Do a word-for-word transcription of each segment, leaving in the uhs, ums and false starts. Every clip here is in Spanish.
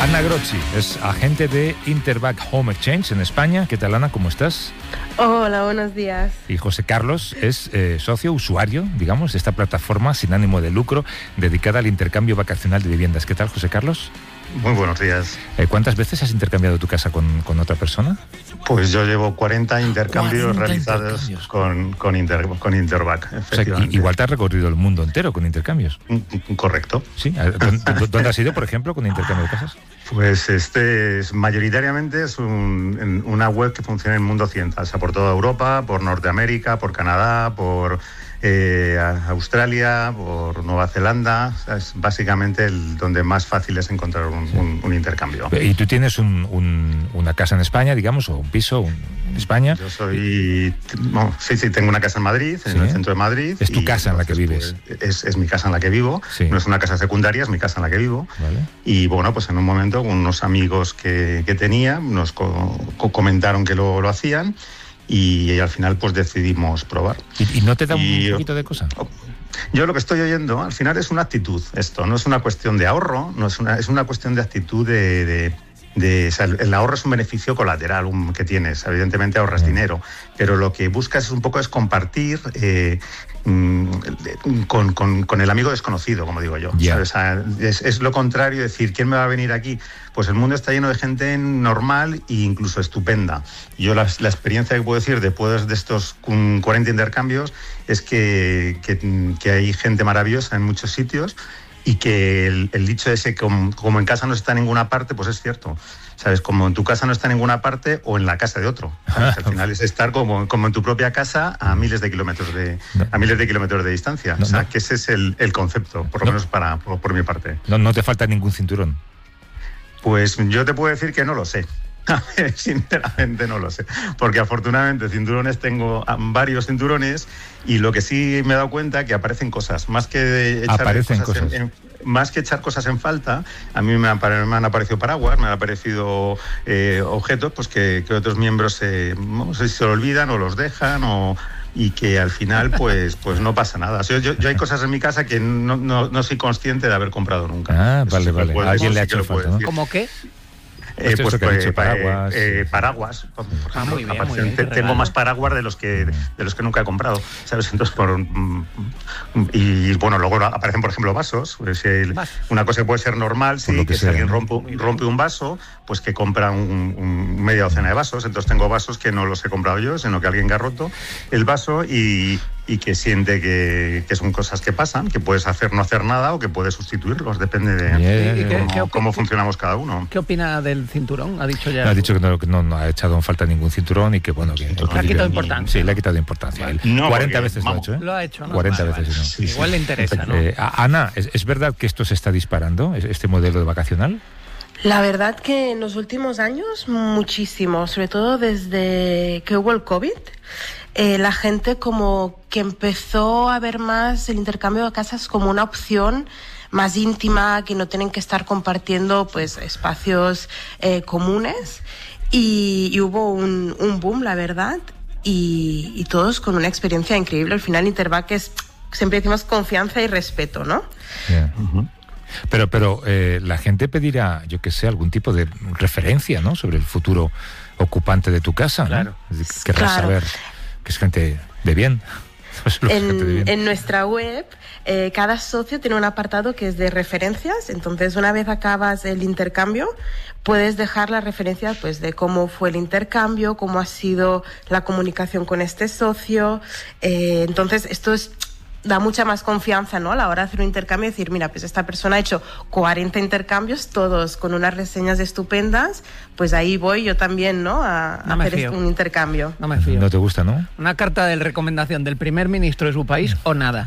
Ana Grocchi es agente de Interbac Home Exchange en España. ¿Qué tal, Ana? ¿Cómo estás? Hola, buenos días. Y José Carlos es eh, socio, usuario, digamos, de esta plataforma sin ánimo de lucro dedicada al intercambio vacacional de viviendas. ¿Qué tal, José Carlos? Muy buenos días. Eh, ¿Cuántas veces has intercambiado tu casa con, con otra persona? Pues yo llevo cuarenta intercambios cuarenta realizados intercambios. con, con, Inter, con Interbac, efectivamente. O sea, igual te has recorrido el mundo entero con intercambios. Correcto. ¿Sí? ¿Dónde, ¿Dónde has ido, por ejemplo, con intercambio de casas? Pues este es mayoritariamente es un, una web que funciona en el mundo occidental, o sea, por toda Europa, por Norteamérica, por Canadá, por eh, Australia, por Nueva Zelanda. O sea, es básicamente el donde más fácil es encontrar un, sí. un, un intercambio. ¿Y tú tienes un, un, una casa en España, digamos, o un piso un, en España? Yo soy... No, sí, sí, tengo una casa en Madrid, en ¿Sí? el centro de Madrid. ¿Es tu y, casa en la que vives? Pues, es, es mi casa en la que vivo. Sí. No es una casa secundaria, es mi casa en la que vivo. Vale. Y bueno, pues en un momento con unos amigos que, que tenía nos co co comentaron que lo, lo hacían y al final pues decidimos probar. ¿Y, y no te da y, un poquito de cosa? Yo lo que estoy oyendo al final es una actitud, esto no es una cuestión de ahorro, no es una, es una cuestión de actitud de... de De, o sea, el ahorro es un beneficio colateral un, que tienes, evidentemente ahorras mm. dinero, pero lo que buscas es un poco es compartir eh, con, con, con el amigo desconocido, como digo yo. Yeah. O sea, es, es lo contrario, decir, ¿quién me va a venir aquí? Pues el mundo está lleno de gente normal e incluso estupenda. Yo la, la experiencia que puedo decir después de estos cuarenta intercambios es que, que, que hay gente maravillosa en muchos sitios. Y que el, el dicho ese, como, como en casa no está en ninguna parte, pues es cierto. ¿Sabes? Como en tu casa no está en ninguna parte o en la casa de otro. ¿Sabes? Al final es estar como, como en tu propia casa a miles de kilómetros de, no. a miles de, kilómetros de distancia. No, o sea, no. que ese es el, el concepto, por lo no. menos para, por, por mi parte. No, no te falta ningún cinturón. Pues yo te puedo decir que no lo sé. A ver, sinceramente no lo sé, porque afortunadamente cinturones tengo varios cinturones y lo que sí me he dado cuenta que aparecen cosas, más que echar aparecen cosas, cosas. En, en, más que echar cosas en falta, a mí me han, me han aparecido paraguas, me han aparecido eh, objetos pues que, que otros miembros eh, no sé si se lo olvidan o los dejan o... y que al final pues pues no pasa nada. O sea, yo, yo hay cosas en mi casa que no, no, no soy consciente de haber comprado nunca. Ah, Eso vale, sí vale. Puedo, alguien le ha sí hecho falta, ¿no? ¿Cómo qué? Eh, pues, pues dicho, paraguas, eh, eh, paraguas por ejemplo, ah, muy bien, muy bien, tengo regalo. Más paraguas de los que de los que nunca he comprado, ¿sabes? Entonces por y bueno, luego aparecen por ejemplo vasos, pues, el, una cosa que puede ser normal, sí, que, que si alguien rompe, rompe un vaso, pues que compra un, un media docena de vasos. Entonces tengo vasos que no los he comprado yo, sino que alguien que ha roto el vaso y y que siente que, que son cosas que pasan, que puedes hacer no hacer nada o que puedes sustituirlos, depende de yeah, yeah, cómo, qué, qué, cómo funcionamos cada uno. ¿Qué opina del cinturón? Ha dicho ya. Ha dicho que no, que no, no ha echado en falta ningún cinturón y que bueno que le ha quitado importancia. Sí, le ha quitado importancia. Vale. No, cuarenta porque, veces vamos, lo ha hecho, ¿eh? Lo ha hecho, ¿no? cuarenta vale, veces, vale. ¿no? Sí, igual le interesa, ¿no? Eh, Ana, ¿es, ¿es verdad que esto se está disparando, este modelo de vacacional? La verdad que en los últimos años muchísimo, sobre todo desde que hubo el COVID. Eh, la gente como que empezó a ver más el intercambio de casas como una opción más íntima, que no tienen que estar compartiendo pues espacios eh, comunes y, y hubo un, un boom, la verdad, y, y todos con una experiencia increíble. Al final Interbac es, siempre decimos confianza y respeto, ¿no? Yeah. Uh-huh. Pero, pero eh, la gente pedirá, yo que sé, algún tipo de referencia, ¿no? Sobre el futuro ocupante de tu casa, claro. ¿no? Querrás claro. saber que es gente de bien. En, gente de bien. en nuestra web, eh, cada socio tiene un apartado que es de referencias. Entonces, una vez acabas el intercambio, puedes dejar la referencia pues, de cómo fue el intercambio, cómo ha sido la comunicación con este socio. Eh, entonces, esto es... da mucha más confianza, ¿no? A la hora de hacer un intercambio y decir, mira, pues esta persona ha hecho cuarenta intercambios, todos con unas reseñas estupendas, pues ahí voy yo también, ¿no? A, no a hacer fío. un intercambio. No me fío. No te gusta, ¿no? Una carta de recomendación del primer ministro de su país o nada.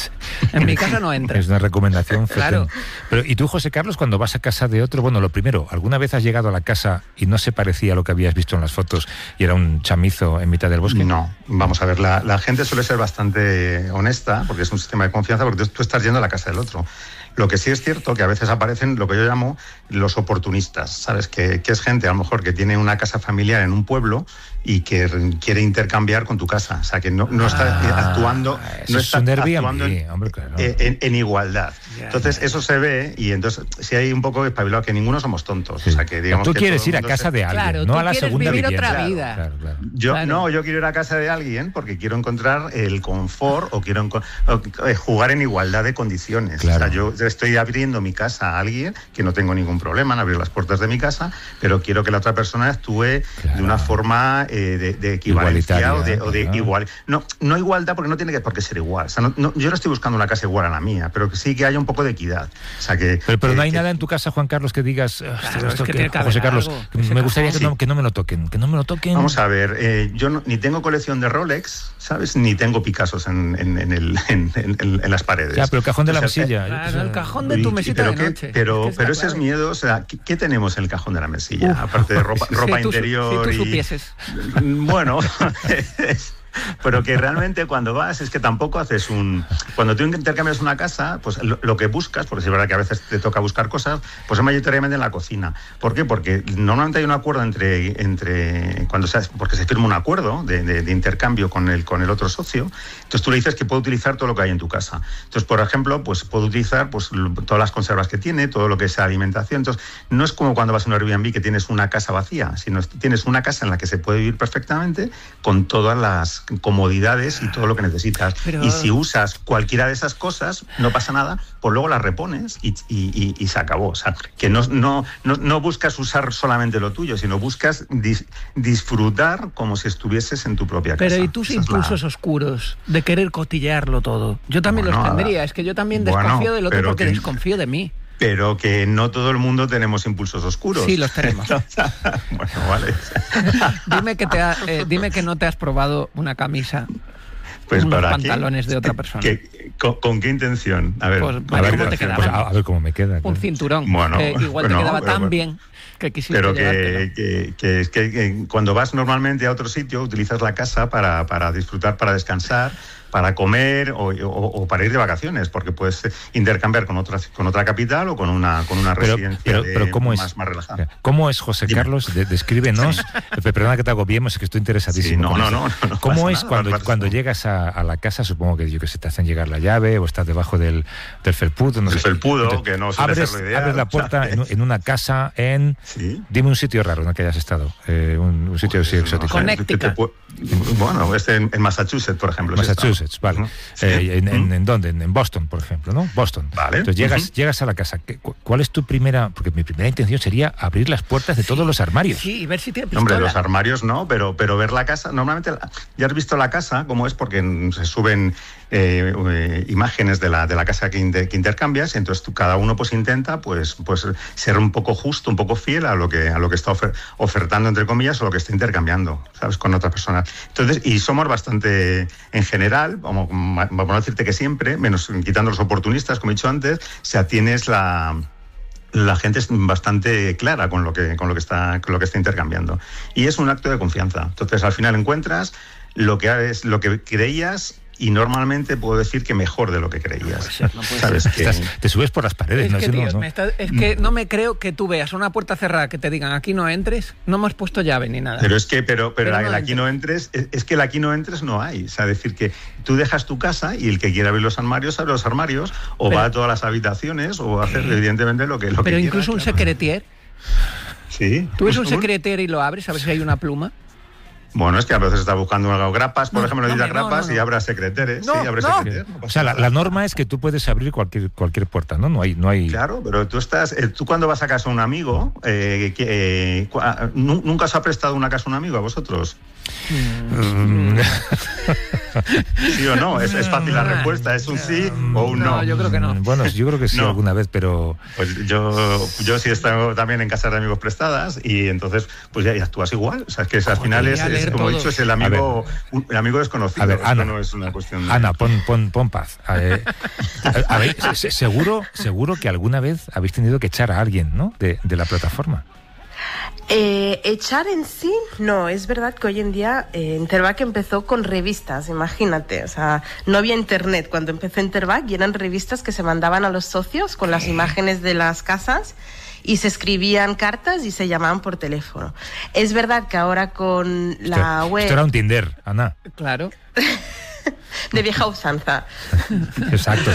En mi caso no entra. Es una recomendación. Claro. Pero, ¿y tú, José Carlos, cuando vas a casa de otro? Bueno, lo primero, ¿alguna vez has llegado a la casa y no se parecía a lo que habías visto en las fotos y era un chamizo en mitad del bosque? No, vamos a ver, la, la gente suele ser bastante honesta, porque es un sistema de confianza, porque tú estás yendo a la casa del otro. Lo que sí es cierto que a veces aparecen lo que yo llamo los oportunistas, ¿sabes? Que, que es gente a lo mejor que tiene una casa familiar en un pueblo y que quiere intercambiar con tu casa. O sea, que no, no está Ah, actuando, eso no es está un Airbnb, actuando en, hombre, claro. en, en igualdad. Ya, Entonces, ya, ya. eso se ve y entonces si hay un poco espabilado, que ninguno somos tontos. Sí. O sea, que digamos tú que quieres todo el ir a mundo casa se- de alguien, Claro, no tú a la quieres segunda vivir vivienda. otra Claro, vida. claro, claro. Yo Claro. no, yo quiero ir a casa de alguien porque quiero encontrar el confort o quiero enco- o, eh, jugar en igualdad de condiciones. Claro. O sea, yo estoy abriendo mi casa a alguien que no tengo ningún problema en abrir las puertas de mi casa, pero quiero que la otra persona actúe Claro. de una forma eh, de, de equivalencia Igualitaria, o de, o de claro. igual. No, no igualdad porque no tiene que por qué ser igual. O sea, no, no- yo no estoy buscando una casa igual a la mía, pero que sí que haya un poco de equidad. O sea, que, Pero, pero que- no hay que- nada en tu casa, Juan Carlos, que digas, "Ostras, Claro, esto es que que- tiene que José haber Carlos, algo, que ese me gustaría cajón. que no, que no me lo toquen, que no me lo toquen. Vamos a ver, eh, yo no- ni tengo colección de Rolex, ¿sabes? Ni tengo Picassos en, en, en el, en, en- en las paredes. Ya, pero el cajón de la O sea, mesilla. yo Claro, qué sé. el cajón de y- tu y- mesita pero de qué- noche. Pero, Es que es pero la ese es clave. miedo, o sea, ¿qué, qué tenemos en el cajón de la mesilla? Uf. Aparte de ropa, ropa Si tú su- interior si tú y... supieses. Bueno, pero que realmente cuando vas es que tampoco haces un... Cuando tú intercambias una casa, pues lo, lo que buscas, porque es verdad que a veces te toca buscar cosas, pues es mayoritariamente en la cocina. ¿Por qué? Porque normalmente hay un acuerdo entre... entre cuando se, porque se firma un acuerdo de, de, de intercambio con el, con el otro socio, entonces tú le dices que puede utilizar todo lo que hay en tu casa. Entonces, por ejemplo, pues puede utilizar pues, todas las conservas que tiene, todo lo que es alimentación. Entonces, no es como cuando vas a un Airbnb que tienes una casa vacía, sino tienes una casa en la que se puede vivir perfectamente con todas las comodidades y todo lo que necesitas. Pero- Y si usas cualquiera de esas cosas, no pasa nada, pues luego las repones y, y, y, y se acabó. O sea, que no, no, no, no buscas usar solamente lo tuyo, sino buscas dis, disfrutar como si estuvieses en tu propia casa. Pero ¿y tus Esa es la- impulsos oscuros de querer cotillearlo todo? Yo también Bueno, los tendría. Es que yo también bueno, desconfío del otro pero porque que- desconfío de mí. Pero que no todo el mundo tenemos impulsos oscuros. Sí, los tenemos. Bueno, vale. Dime que, te ha- eh, dime que no te has probado una camisa, Pues unos ¿para qué? pantalones de otra persona. ¿Qué- con, con qué intención? A ver, Pues, A ¿cómo ver, te pues, quedaban? a, a ver cómo me queda. Un claro. cinturón. Bueno, que igual bueno, te quedaba pero tan bueno. bien que quisiste Pero llevártelo. que, que, que es que, que cuando vas normalmente a otro sitio, utilizas la casa para, para disfrutar, para descansar, para comer o, o, o para ir de vacaciones, porque puedes intercambiar con otra, con otra capital o con una, con una Pero, residencia pero, de- pero ¿cómo más, es? más relajada. ¿Cómo es, José Dime. Carlos? De- descríbenos. Perdona que te agobiemos, es que estoy interesadísimo. Sí, no, con no, esto. no, no, no ¿Cómo pasa es nada, cuando, no pasa cuando nada. llegas a, a la casa? Supongo que yo que se te hacen llegar la llave o estás debajo del, del felpudo. No El sé. felpudo, Entonces, que no suele abres, ser lo ideal, abres la puerta ¿sabes? en, en una casa en... Sí. Dime un sitio raro en el que hayas estado. eh, un, un sitio así Pues, exótico. no sé, Connecticut. ¿qué te pu- Bueno, este en, en Massachusetts, por ejemplo. sí he estado. Massachusetts, vale. Ujú. Sí. Eh, en, en, Ujú. ¿En dónde? En, en Boston, por ejemplo, ¿no? Boston. Vale. Entonces llegas, Ujú. llegas a la casa. ¿Qué- cu- ¿Cuál es tu primera...? Porque mi primera intención sería abrir las puertas de todos los armarios. Sí, y ver si tiene No, Hombre, pistola. los armarios no, pero, pero ver la casa, normalmente la- ya has visto la casa, como es, porque mm, se suben eh, eh, imágenes de la, de la casa que, inter- que intercambias, y entonces tú, cada uno pues intenta pues, pues ser un poco justo, un poco fiel a lo que, a lo que está ofer- ofertando, entre comillas, o lo que está intercambiando, ¿sabes?, con otras personas. Entonces, y somos bastante, en general, vamos, vamos a decirte que siempre, menos quitando los oportunistas, como he dicho antes, o sea, tienes la... La gente es bastante clara con lo que con lo que está con lo que está intercambiando y es un acto de confianza. Entonces, al final encuentras lo que es lo que creías y normalmente puedo decir que mejor de lo que creías. puede ser, no puede ¿Sabes? ser. Que- Estás- te subes por las paredes. Es ¿no? que, Así no, tío, no. me está- es que no me creo que tú veas una puerta cerrada que te digan aquí no entres, no hemos puesto llave ni nada. Pero es que, pero, pero, Pero el no aquí no entres, es, es que el aquí no entres no hay. O sea, decir que tú dejas tu casa y el que quiera abrir los armarios, abre los armarios, o Pero- va a todas las habitaciones, o hace evidentemente lo que lo Pero que incluso un quiera, claro. secretier. Sí. Tú ves un Un- secretier y lo abres a ver si hay una pluma. Bueno, es que a veces está buscando algo, grapas, por No, ejemplo, no, necesita no, grapas no, no. y abre secreteres. No, sí, abre no. secreter, no O pasa sea, la, nada. la norma es que tú puedes abrir cualquier cualquier puerta, ¿no? No hay, no hay. Claro, pero tú estás, eh, tú cuando vas a casa de un amigo, eh, que, eh, cu- ah, ¿nu- ¿nunca os ha prestado una casa a un amigo a vosotros? Mm, ¿Sí o no? Es, es fácil la respuesta, es un sí o un no. No, yo creo que no. Bueno, yo creo que sí No. alguna vez, pero Pues yo, yo sí he estado también en casas de amigos prestadas y entonces pues ya, ya actúas igual. O sea, es que al final es, ya es, leer como he todo. dicho, es el amigo, un- el amigo desconocido. A ver, Esto Ana. no es una cuestión de... Ana, pon, pon, pon paz. Eh, a, a ver, se- seguro, seguro que alguna vez habéis tenido que echar a alguien, ¿no? De, de la plataforma. Eh, echar en sí, no, es verdad que hoy en día eh, Intervac empezó con revistas, imagínate, o sea, no había internet cuando empezó Intervac y eran revistas que se mandaban a los socios con las imágenes de las casas y se escribían cartas y se llamaban por teléfono. Es verdad que ahora con la esto, web... Esto era un Tinder, Ana. Claro. De vieja usanza. Exacto.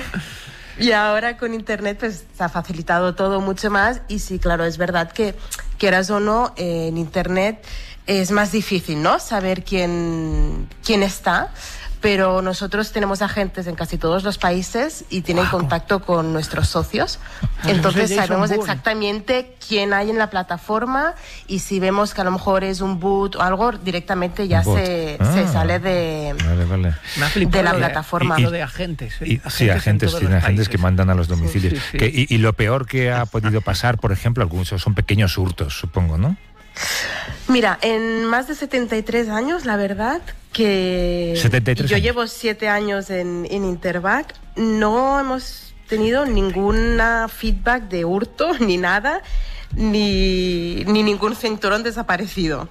Y ahora con internet pues se ha facilitado todo mucho más y sí, claro, es verdad que quieras o no, eh, en internet es más difícil, ¿no? Saber quién, quién está, pero nosotros tenemos agentes en casi todos los países y tienen wow. contacto con nuestros socios. Entonces sabemos exactamente quién hay en la plataforma y si vemos que a lo mejor es un boot o algo, directamente ya se, ah, se sale de, vale, vale. de la plataforma. Y, y, de agentes. ¿eh? Y, agentes sí, agentes, tienen agentes que mandan a los domicilios. Sí, sí, sí. Que, y, y lo peor que ha podido pasar, por ejemplo, algunos son pequeños hurtos, supongo, ¿no? Mira, en más de setenta y tres años, la verdad que setenta y tres yo años. Llevo siete años en, en Intervac, no hemos tenido ninguna feedback de hurto, ni nada, ni, ni ningún cinturón desaparecido.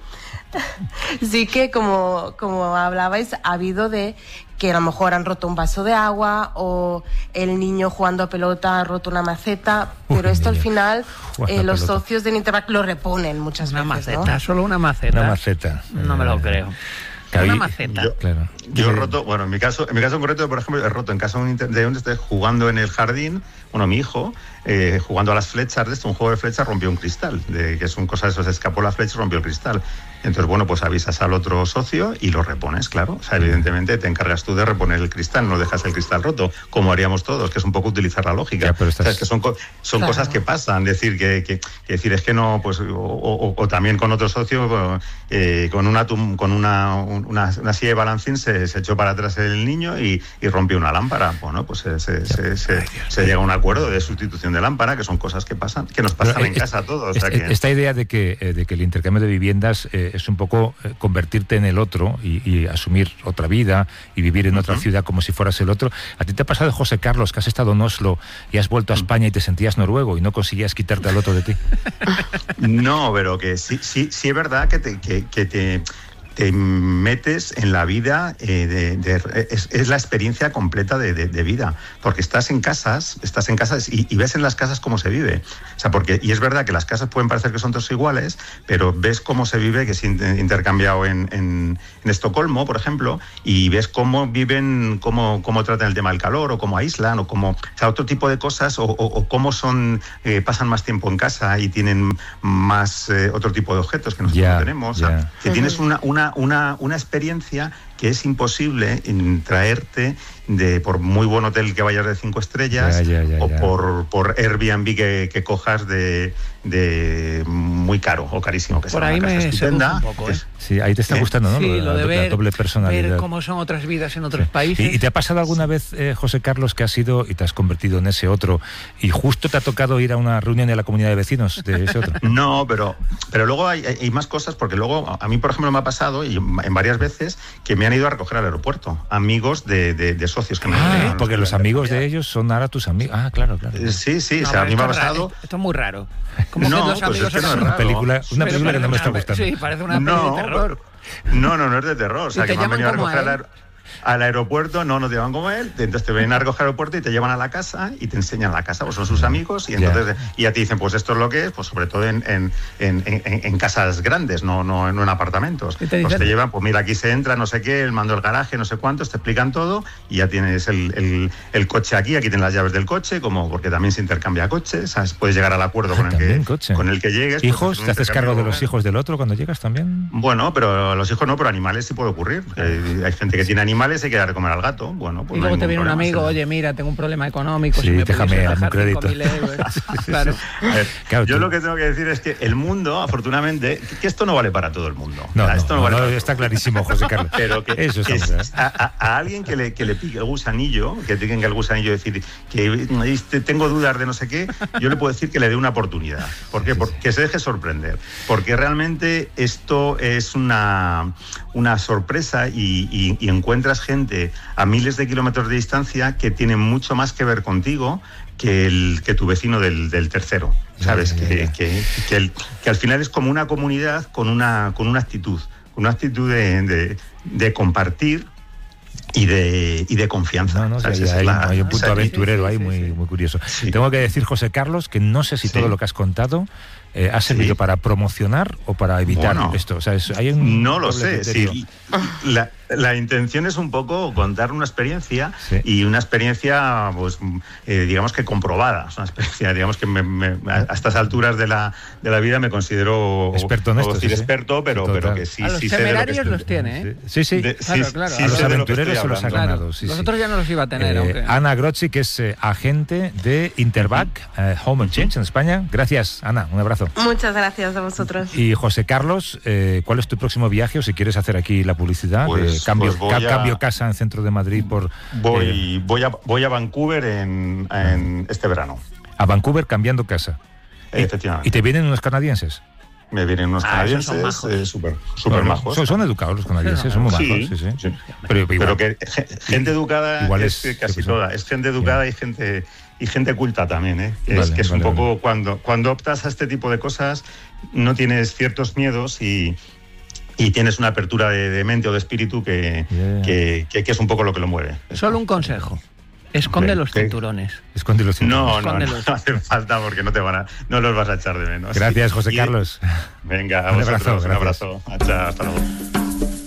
Sí que, como, como hablabais, ha habido de que a lo mejor han roto un vaso de agua o el niño jugando a pelota ha roto una maceta, Uy, pero esto niño. al final eh, los pelota. socios de Intervac lo reponen muchas una veces. Una maceta, ¿no? Solo una maceta. Una maceta. No me lo creo. Claro, una maceta. Yo, claro. yo he roto, bueno, en mi caso, en mi caso concreto, por ejemplo, he roto en casa de un, de un esté jugando en el jardín, bueno, mi hijo, eh, jugando a las flechas de esto, un juego de flechas, rompió un cristal, de, que es un cosa de eso, se escapó la flecha y rompió el cristal. Entonces, bueno, pues avisas al otro socio y lo repones, claro. O sea, evidentemente te encargas tú de reponer el cristal, no dejas el cristal roto, como haríamos todos, que es un poco utilizar la lógica. Ya, pero estás... o sea, es que son, son claro. cosas que pasan, decir que, que, que decir es que no, pues, o, o, o también con otro socio, bueno, eh, con una con una, una, una silla de balancín se, se echó para atrás el niño y, y rompió una lámpara. Bueno, pues se, se, se, se, se llega a un acuerdo de sustitución de lámpara, que son cosas que pasan, que nos pasan pero, en eh, casa a todos. O sea que... Esta idea de que, eh, de que el intercambio de viviendas eh, es un poco eh, convertirte en el otro y, y asumir otra vida y vivir en uh-huh. otra ciudad como si fueras el otro. ¿A ti te ha pasado, José Carlos, que has estado en Oslo y has vuelto a España y te sentías noruego y no conseguías quitarte al otro de ti? No, pero que sí, sí, sí es verdad que te... Que, que te... te metes en la vida, eh, de, de, es, es la experiencia completa de, de, de vida, porque estás en casas, estás en casas y, y ves en las casas cómo se vive. O sea, porque, y es verdad que las casas pueden parecer que son todas iguales, pero ves cómo se vive, que es intercambiado en, en, en Estocolmo, por ejemplo, y ves cómo viven, cómo, cómo tratan el tema del calor, o cómo aíslan, o cómo, o sea, otro tipo de cosas, o, o, o cómo son, eh, pasan más tiempo en casa y tienen más, eh, otro tipo de objetos que nosotros yeah, no tenemos. Yeah. O sea, que tienes una, una Una, una experiencia que es imposible en traerte de por muy buen hotel que vayas de cinco estrellas ya, ya, ya, o ya. por por Airbnb que, que cojas de, de muy caro o carísimo, que por ahí me estupenda, un poco, ¿eh? Sí, ahí te está gustando, ¿no? Sí, lo de ver, la doble personalidad. Ver cómo son otras vidas en otros sí. países. ¿Y, ¿Y te ha pasado alguna vez, eh, José Carlos, que has ido y te has convertido en ese otro y justo te ha tocado ir a una reunión de la comunidad de vecinos de ese otro? No, pero pero luego hay, hay más cosas, porque luego a mí, por ejemplo, me ha pasado y en varias veces que me han ido a recoger al aeropuerto amigos de, de, de socios que me ah, han porque los amigos de ellos son ahora tus amigos. Ah, claro, claro. Sí, sí, no, o sea, a mí me ha pasado... Raro, esto es muy raro. ¿Cómo no, que los pues amigos es que no es una película, una película que no me está gustando. Sí, parece una no, película de terror. No, no, no es de terror. O sea, que me han venido a recoger al, al aeropuerto, no, no te llaman como él, entonces te vienen a recoger al aeropuerto y te llevan a la casa y te enseñan la casa, pues son sus amigos, y entonces yeah. y ya te dicen, pues esto es lo que es, pues sobre todo en, en, en, en, en casas grandes, no, no, no en apartamentos. ¿Y te dicen? Pues te llevan, pues mira, aquí se entra, no sé qué, el mando del garaje, no sé cuántos, te explican todo y ya tienes el, el, el coche aquí, aquí tienes las llaves del coche, como porque también se intercambia coches, ¿sabes? Puedes llegar al acuerdo con el, que, coche. con el que llegues. ¿Hijos? Pues, ¿Te haces cargo de los hijos del otro cuando llegas también? Bueno, pero los hijos no, pero animales sí puede ocurrir. Eh, hay gente que tiene animales y hay que dar de comer al gato. Bueno, pues y luego no te viene un amigo, sí. oye, mira, tengo un problema económico, sí, si me déjame a un crédito. Claro. Ver, claro, yo tú... lo que tengo que decir es que el mundo, afortunadamente, que esto no vale para todo el mundo. No, Mira, no, esto no, no, vale no para está clarísimo, José Carlos. Pero que, Eso que es, a, a, a alguien que le, que le pique el gusanillo, que tenga el gusanillo, decir que tengo dudas de no sé qué, yo le puedo decir que le dé una oportunidad. ¿Por qué? Porque se deje sorprender. Porque realmente esto es una, una sorpresa y, y, y encuentras gente a miles de kilómetros de distancia que tiene mucho más que ver contigo que, el, que tu vecino del, del tercero, ¿sabes? Ya, ya, ya. Que, que, que, el, que al final es como una comunidad con una, con una actitud, con una actitud de, de, de compartir y de, y de confianza. No, no, ¿sabes? o sea, hay, la, hay un punto o sea, aventurero sí, sí, ahí sí, muy, sí. muy curioso. Sí. Tengo que decir, José Carlos, que no sé si Sí. todo lo que has contado eh, ha servido Sí. para promocionar o para evitar Bueno, esto. O sea, es, hay un no lo doble sé. criterio. Sí. La, la intención es un poco contar una experiencia Sí. y una experiencia, pues, eh, digamos que comprobada. Es una experiencia, digamos que me, me, a estas alturas de la, de la vida me considero Experto en no esto, decir sí, sí. experto, pero, Total. pero que sí, A los sí sé de lo que temerarios estoy- los tiene, ¿eh? Sí, sí. de- Claro, sí, claro. sí A los sé de lo que aventureros estoy se los ha hablando. ganado. Sí, Los sí. otros ya no los iba a tener, Eh, aunque... Ana Grozzi, que es eh, agente de Interbac eh, Home Exchange en España. Gracias, Ana. Un abrazo. Muchas gracias a vosotros. Y José Carlos, eh, ¿cuál es tu próximo viaje? O si quieres hacer aquí la publicidad, Pues- de cambio, pues voy ca- a- cambio casa en centro de Madrid por Voy, eh, voy, a, voy a Vancouver en, en este verano, a Vancouver cambiando casa. Y- efectivamente. ¿Y te vienen unos canadienses? Me vienen unos Ah, esos canadienses son majos. eh, súper súper majos. Son, son educados los canadienses, son muy majos. Sí, Sí, sí. sí. Pero, Pero, igual- que ge- gente educada igual es, es- casi yo qué sé. toda. Es gente educada y gente y gente culta también, ¿eh? Que Vale, es, que es vale, un poco vale. cuando cuando optas a este tipo de cosas no tienes ciertos miedos y y tienes una apertura de, de mente o de espíritu que, Yeah. que, que- que es un poco lo que lo mueve. Solo un consejo. Esconde Hombre, los sí. cinturones. Esconde los No, no, no, Escóndelos. no hace falta porque no te van a, no los vas a echar de menos. Gracias, José Y- Carlos. Venga, a Un vosotros, abrazo, un gracias. abrazo. Hasta, hasta luego.